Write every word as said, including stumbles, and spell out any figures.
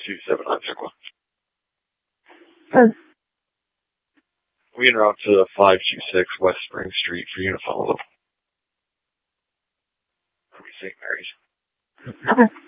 two seven nine six one. Uh, We interrupt to five two six West Spring Street for you to follow up. Saint Mary's. okay.